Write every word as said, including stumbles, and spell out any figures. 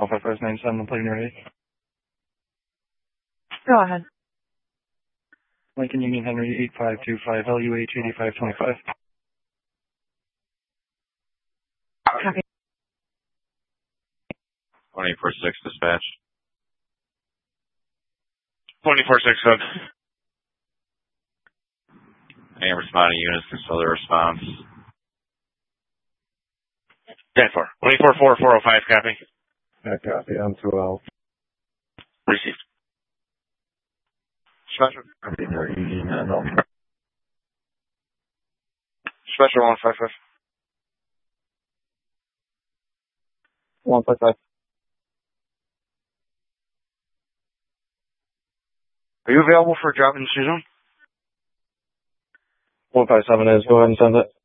one five five nine seven, plane ready. Go ahead. Lincoln Union Henry eight five two five, L U H eighty-five twenty-five. Copy. twenty-four six dispatch. twenty-four six, Hood. Any responding units can still their response. ten four. twenty-four four, four oh five, copy. Yeah, copy. I'm two L. Received. Special. Special one five five. one five five. Are you available for a drop in the zone? one five seven is. Go ahead and send it.